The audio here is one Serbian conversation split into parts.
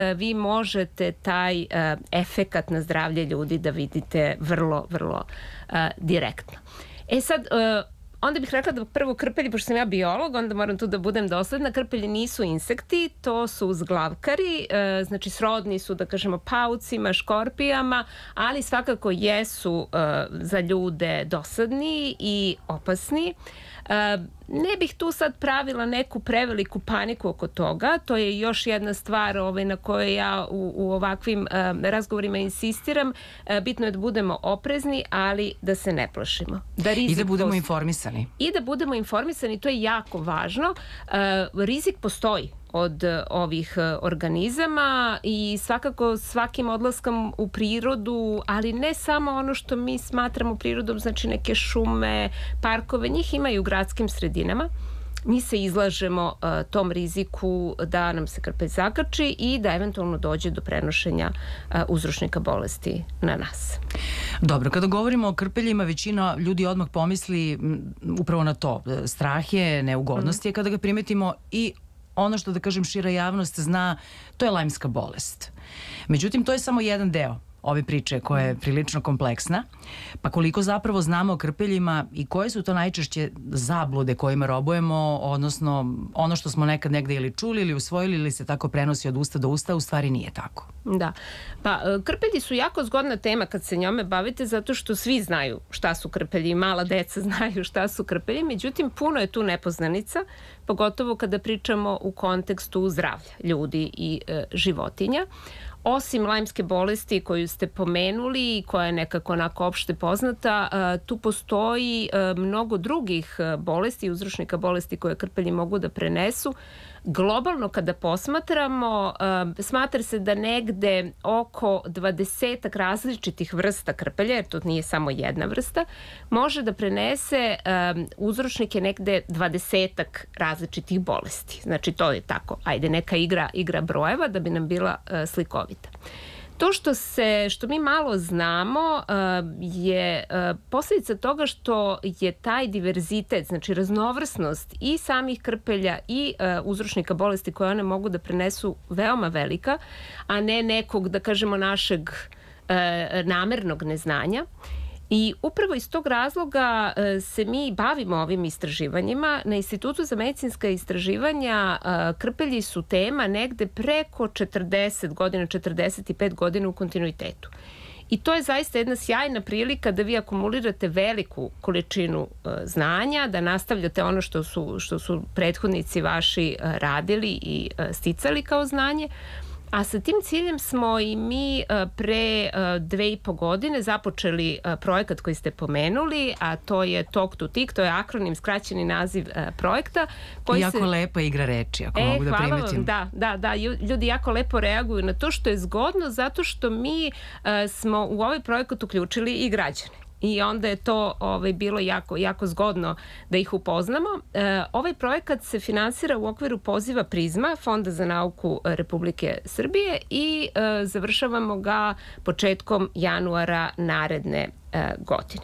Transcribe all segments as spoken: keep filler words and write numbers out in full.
vi možete taj efekat na zdravlje ljudi da vidite vrlo, vrlo direktno. E sad, onda bih rekla da prvo krpelji, pošto sam ja biolog, onda moram tu da budem dosledna, krpelji nisu insekti, to su uzglavkari, znači srodni su, da kažemo, paucima, škorpijama, ali svakako jesu za ljude dosadni i opasni. Ne bih tu sad pravila neku preveliku paniku oko toga, to je još jedna stvar ovaj, na kojoj ja u, u ovakvim um, razgovorima insistiram. Uh, bitno je da budemo oprezni, ali da se ne plašimo. Da I da budemo postoji. informisani. I da budemo informisani, to je jako važno. Uh, rizik postoji od ovih organizama i svakako svakim odlaskom u prirodu, ali ne samo ono što mi smatramo prirodom, znači neke šume, parkove, njih ima i u gradskim sredinama. Mi se izlažemo uh, tom riziku da nam se krpelj zakači i da eventualno dođe do prenošenja uh, uzročnika bolesti na nas. Dobro, kada govorimo o krpeljima, većina ljudi odmah pomisli upravo na to. Strah je, neugodnost je kada ga primetimo i ono što, da kažem, šira javnost zna, to je lajmska bolest. Međutim, to je samo jedan deo ove priče koja je prilično kompleksna. Pa koliko zapravo znamo o krpeljima i koje su to najčešće zablude kojima robujemo, odnosno ono što smo nekad negde ili čuli ili usvojili ili se tako prenosi od usta do usta, u stvari nije tako. Da. Pa krpelji su jako zgodna tema kad se njome bavite, zato što svi znaju šta su krpelji, mala deca znaju šta su krpelji, međutim puno je tu nepoznanica, pogotovo kada pričamo u kontekstu zdravlja ljudi i e, životinja. Osim lajmske bolesti koju ste pomenuli i koja je nekako onako opšte poznata, tu postoji mnogo drugih bolesti i uzročnika bolesti koje krpelji mogu da prenesu. Globalno kada posmatramo, smatra se da negde oko dvadesetak različitih vrsta krpelja, jer to nije samo jedna vrsta, može da prenese uzročnike negde dvadesetak različitih bolesti. Znači to je tako, ajde, neka igra, igra brojeva da bi nam bila slikovita. To što se, što mi malo znamo je posljedica toga što je taj diverzitet, znači raznovrsnost i samih krpelja i uzročnika bolesti koje one mogu da prenesu veoma velika, a ne nekog, da kažemo, našeg namernog neznanja. I upravo iz tog razloga se mi bavimo ovim istraživanjima. Na Institutu za medicinska istraživanja krpelji su tema negde preko četrdeset godina, četrdeset pet godina u kontinuitetu. I to je zaista jedna sjajna prilika da vi akumulirate veliku količinu znanja, da nastavljate ono što su, što su prethodnici vaši radili i sticali kao znanje. A sa tim ciljem smo i mi pre dve i po godine započeli projekat koji ste pomenuli, a to je Talk to Tick, to je akronim, skraćeni naziv projekta. Koji jako se... lepa igra reči, ako e, mogu da primetim. Hvala vam, da, da, da, ljudi jako lepo reaguju na to, što je zgodno, zato što mi uh, smo u ovaj projekat uključili i građane. I onda je to ovaj, bilo jako, jako zgodno da ih upoznamo. E, ovaj projekat se finansira u okviru poziva Prizma, Fonda za nauku Republike Srbije, i e, završavamo ga početkom januara naredne e, godine.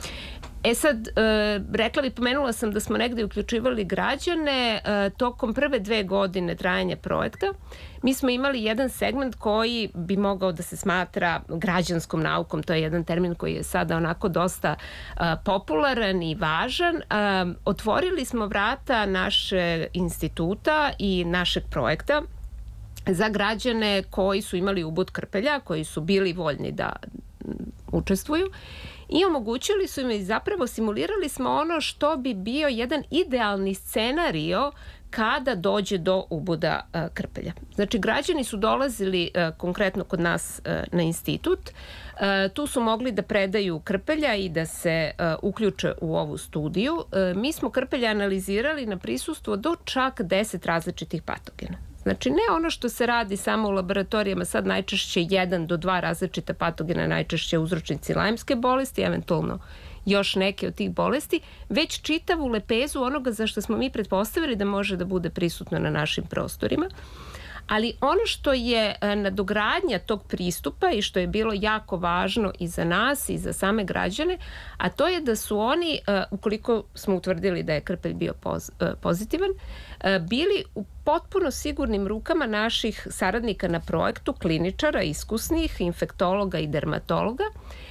E sad, e, rekla bih, pomenula sam da smo negde uključivali građane e, tokom prve dve godine trajanja projekta. Mi smo imali jedan segment koji bi mogao da se smatra građanskom naukom, to je jedan termin koji je sada onako dosta uh, popularan i važan. Uh, otvorili smo vrata naše instituta i našeg projekta za građane koji su imali ubod krpelja, koji su bili voljni da učestvuju, i omogućili su im i zapravo simulirali smo ono što bi bio jedan idealni scenario kada dođe do uboda uh, krpelja. Znači, građani su dolazili uh, konkretno kod nas uh, na institut. Uh, tu su mogli da predaju krpelja i da se uh, uključe u ovu studiju. Uh, mi smo krpelja analizirali na prisustvo do čak deset različitih patogena. Znači, ne ono što se radi samo u laboratorijama, sad najčešće jedan do dva različita patogena, najčešće uzročnici lajmske bolesti, eventualno još neke od tih bolesti, već čitavu lepezu onoga za što smo mi pretpostavili da može da bude prisutno na našim prostorima. Ali ono što je nadogradnja tog pristupa i što je bilo jako važno i za nas i za same građane, a to je da su oni, ukoliko smo utvrdili da je krpelj bio pozitivan, bili u potpuno sigurnim rukama naših saradnika na projektu, kliničara, iskusnih, infektologa i dermatologa,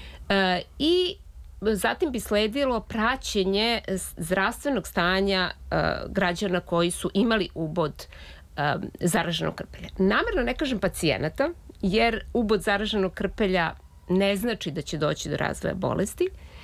i zatim bi sledilo praćenje zdravstvenog stanja građana koji su imali ubod zaraženog krpelja. Namerno ne kažem pacijenata, jer ubod zaraženog krpelja ne znači da će doći do razvoja bolesti.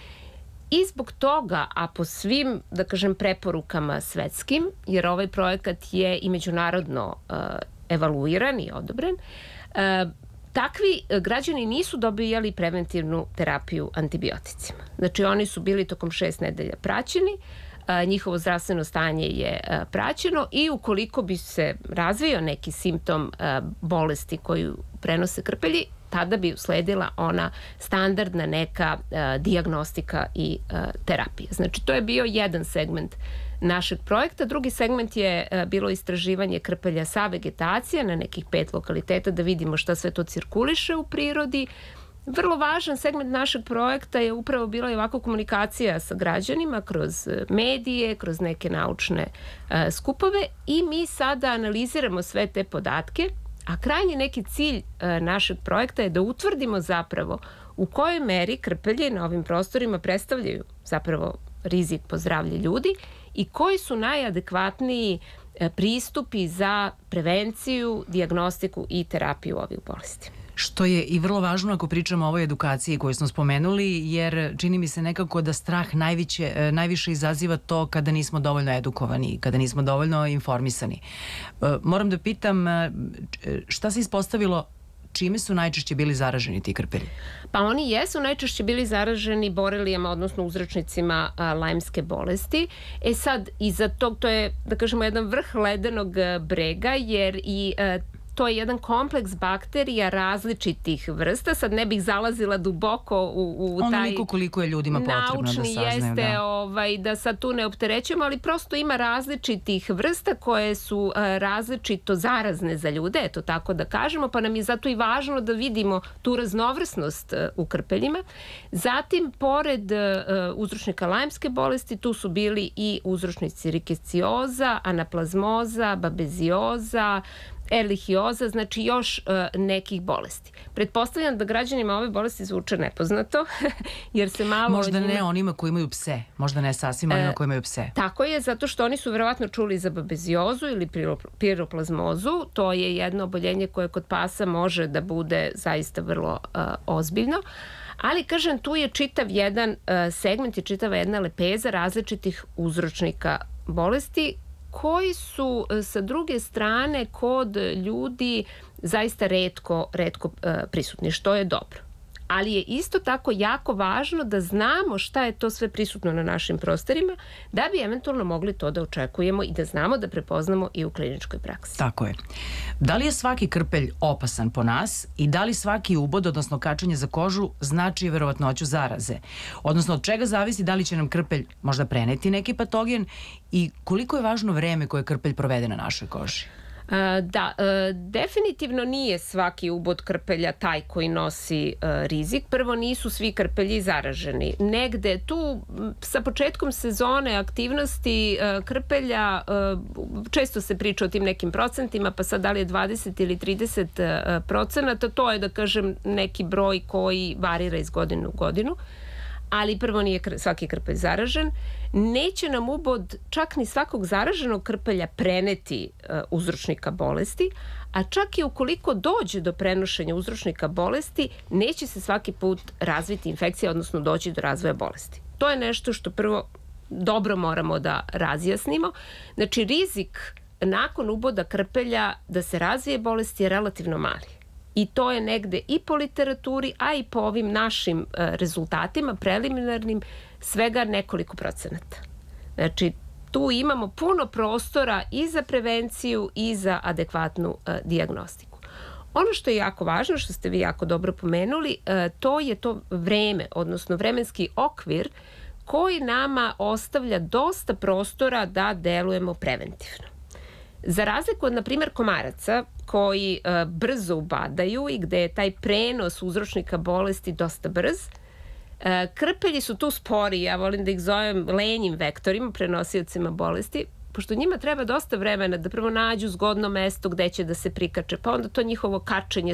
I zbog toga, a po svim, da kažem, preporukama svetskim, jer ovaj projekat je i međunarodno uh, evaluiran i odobren, uh, takvi građani nisu dobijali preventivnu terapiju antibioticima. Znači, oni su bili tokom šest nedelja praćeni, njihovo zdravstveno stanje je praćeno i ukoliko bi se razvio neki simptom bolesti koju prenose krpelji, tada bi usledila ona standardna neka dijagnostika i terapija. Znači, to je bio jedan segment našeg projekta. Drugi segment je bilo istraživanje krpelja sa vegetacije na nekih pet lokaliteta da vidimo šta sve to cirkuliše u prirodi. Vrlo važan segment našeg projekta je upravo bila i ovako komunikacija sa građanima kroz medije, kroz neke naučne e, skupove i mi sada analiziramo sve te podatke, a krajnji neki cilj e, našeg projekta je da utvrdimo zapravo u kojoj meri krpelje na ovim prostorima predstavljaju zapravo rizik po zdravlje ljudi i koji su najadekvatniji e, pristupi za prevenciju, dijagnostiku i terapiju ovih bolesti. Što je i vrlo važno ako pričamo o ovoj edukaciji koju smo spomenuli, jer čini mi se nekako da strah najviše, najviše izaziva to kada nismo dovoljno edukovani, kada nismo dovoljno informisani. Moram da pitam, šta se ispostavilo, čime su najčešće bili zaraženi ti krpelji? Pa oni jesu najčešće bili zaraženi borelijama, odnosno uzročnicima a, lajmske bolesti. E sad, iza tog, to je, da kažemo, jedan vrh ledenog brega, jer i a, to je jedan kompleks bakterija različitih vrsta. Sad ne bih zalazila duboko u, u taj... Onoliko koliko je ljudima potrebno da saznaju. Naučni jeste, da. Ovaj, da sad tu ne opterećujemo, ali prosto ima različitih vrsta koje su uh, različito zarazne za ljude, eto tako da kažemo, pa nam je zato i važno da vidimo tu raznovrsnost uh, u krpeljima. Zatim, pored uh, uzročnika lajmske bolesti, tu su bili i uzročnici rikecioza, anaplazmoza, babezioza, erlihioza, znači još uh, nekih bolesti. Pretpostavljam da građanima ove bolesti zvuče nepoznato, jer se malo... Možda njima... ne onima koji imaju pse, možda ne sasvim onima koji imaju pse. Tako je, zato što oni su verovatno čuli za babeziozu ili piroplazmozu. To je jedno oboljenje koje kod pasa može da bude zaista vrlo uh, ozbiljno. Ali, kažem, tu je čitav jedan uh, segment i čitava jedna lepeza različitih uzročnika bolesti koji su sa druge strane kod ljudi zaista retko, retko prisutni, što je dobro. Ali je isto tako jako važno da znamo šta je to sve prisutno na našim prostorima, da bi eventualno mogli to da očekujemo i da znamo da prepoznamo i u kliničkoj praksi. Tako je. Da li je svaki krpelj opasan po nas i da li svaki ubod, odnosno kačanje za kožu, znači verovatnoću zaraze? Odnosno, od čega zavisi da li će nam krpelj možda preneti neki patogen i koliko je važno vreme koje krpelj provede na našoj koži? Da, definitivno nije svaki ubod krpelja taj koji nosi rizik. Prvo, nisu svi krpelji zaraženi. Negde tu sa početkom sezone aktivnosti krpelja često se priča o tim nekim procentima, pa sad da li je dvadeset ili trideset procenata, to je, da kažem, neki broj koji varira iz godine u godinu. Ali prvo nije svaki krpelj zaražen. Neće nam ubod čak ni svakog zaraženog krpelja preneti uh, uzročnika bolesti, a čak i ukoliko dođe do prenošenja uzročnika bolesti, neće se svaki put razviti infekcija, odnosno doći do razvoja bolesti. To je nešto što prvo dobro moramo da razjasnimo. Znači, rizik nakon uboda krpelja da se razvije bolest je relativno mali. I to je negde i po literaturi, a i po ovim našim uh, rezultatima preliminarnim svega nekoliko procenata. Znači, tu imamo puno prostora i za prevenciju i za adekvatnu uh, dijagnostiku. Ono što je jako važno, što ste vi jako dobro pomenuli, uh, to je to vreme, odnosno vremenski okvir koji nama ostavlja dosta prostora da delujemo preventivno. Za razliku od, na primjer, komaraca koji uh, brzo ubadaju i gde je taj prenos uzročnika bolesti dosta brz, uh, krpelji su tu spori, ja volim da ih zovem lenjim vektorima, prenosiocima bolesti, pošto njima treba dosta vremena da prvo nađu zgodno mesto gde će da se prikače, pa onda to njihovo kačenje